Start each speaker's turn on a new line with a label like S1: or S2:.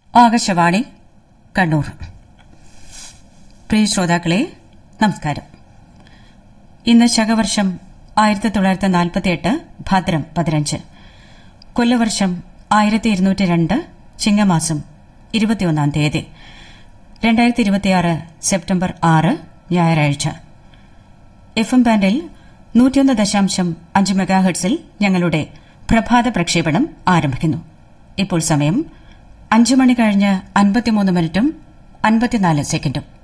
S1: ആകാശവാണി കണ്ണൂർ. പ്രിയ ശ്രോതാക്കളെ, നമസ്കാരം. ഇന്ന് ശകവർഷം 1948 ഭാദ്രം 15, കൊല്ലവർഷം 1202, ചിങ്ങമാസം 21 തീയതി, 2026 സെപ്റ്റംബർ 6 ഞായറാഴ്ച. FM ബാൻഡിൽ 101.5 മെഗാഹെർട്സിൽ ഞങ്ങളുടെ പ്രഭാത പ്രക്ഷേപണം ആരംഭിക്കുന്നു. ഇപ്പോൾ സമയം 5 മണി കഴിഞ്ഞ് 53 മിനിറ്റും 54 സെക്കൻഡും.